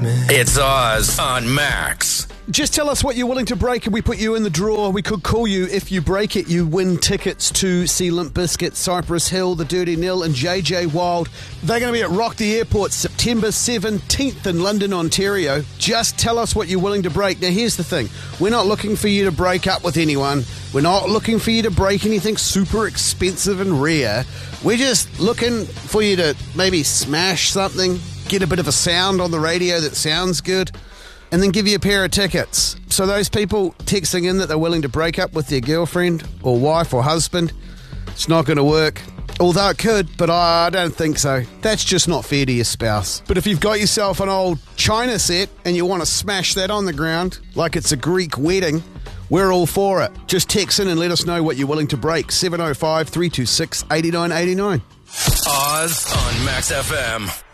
It's Oz on Max. Just tell us what you're willing to break and we put you in the draw. We could call you. If you break it, you win tickets to see Limp Bizkit, Cypress Hill, The Dirty Nil and JJ Wild. They're going to be at Rockedy Airport September 17th in London, Ontario. Just tell us what you're willing to break. Now, here's the thing. We're not looking for you to break up with anyone. We're not looking for you to break anything super expensive and rare. We're just looking for you to maybe smash something, get a bit of a sound on the radio that sounds good, and then give you a pair of tickets. So those people texting in that they're willing to break up with their girlfriend or wife or husband, it's not going to work. Although it could, but I don't think so. That's just not fair to your spouse. But if you've got yourself an old china set and you want to smash that on the ground like it's a Greek wedding, we're all for it. Just text in and let us know what you're willing to break. 705 326 8989. Oz on Max FM.